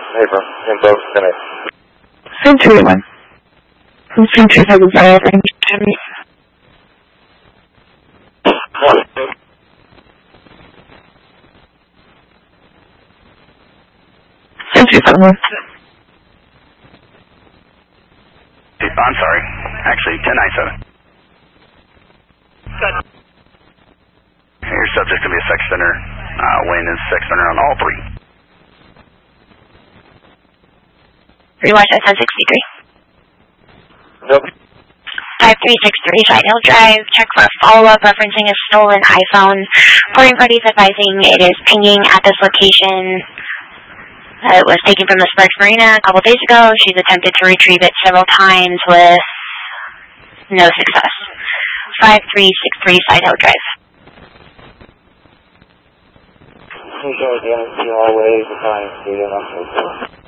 Info, finish. Century 1. Century has a fire range to me. Century 1. I'm sorry. Actually, 1097. Your subject's going to be a sex offender. Wayne is sex offender on all three. Rewatch at 1063. Nope. 5363 Shine Hill Drive. Check for a follow-up referencing a stolen iPhone. Reporting parties advising it is pinging at this location. It was taken from the Sparks Marina a couple days ago. She's attempted to retrieve it several times with no success. 5363 Side Hill Drive. Please go again, see all ways, the time,